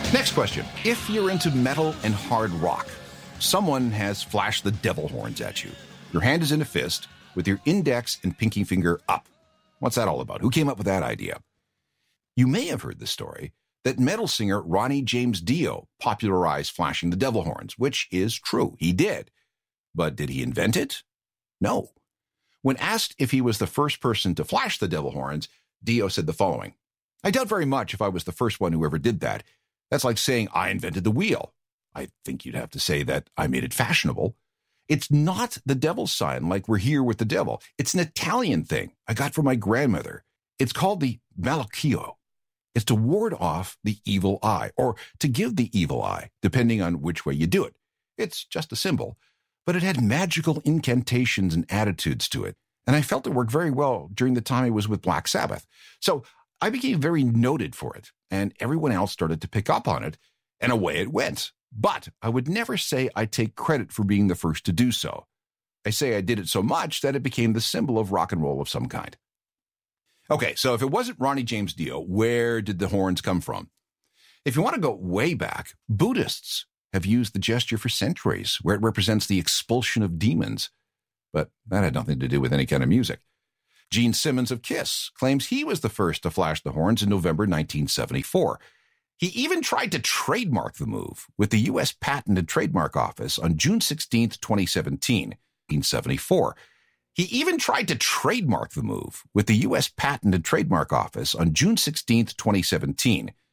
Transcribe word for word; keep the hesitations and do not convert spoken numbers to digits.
Next question. If you're into metal and hard rock, someone has flashed the devil horns at you. Your hand is in a fist with your index and pinky finger up. What's that all about? Who came up with that idea? You may have heard the story that metal singer Ronnie James Dio popularized flashing the devil horns, which is true. He did. But did he invent it? No. When asked if he was the first person to flash the devil horns, Dio said the following: "I doubt very much if I was the first one who ever did that. That's like saying I invented the wheel. I think you'd have to say that I made it fashionable. It's not the devil's sign like we're here with the devil. It's an Italian thing I got from my grandmother. It's called the malocchio. It's to ward off the evil eye, or to give the evil eye, depending on which way you do it. It's just a symbol, but it had magical incantations and attitudes to it, and I felt it worked very well during the time I was with Black Sabbath. So I became very noted for it, and everyone else started to pick up on it, and away it went. But I would never say I take credit for being the first to do so. I say I did it so much that it became the symbol of rock and roll of some kind." Okay, so if it wasn't Ronnie James Dio, where did the horns come from? If you want to go way back, Buddhists have used the gesture for centuries, where it represents the expulsion of demons. But that had nothing to do with any kind of music. Gene Simmons of Kiss claims he was the first to flash the horns in November nineteen seventy-four. He even tried to trademark the move with the U S Patent and Trademark Office on June sixteenth, twenty seventeen, nineteen seventy-four. He even tried to trademark the move with the U S Patent and Trademark Office on June sixteenth, twenty seventeen,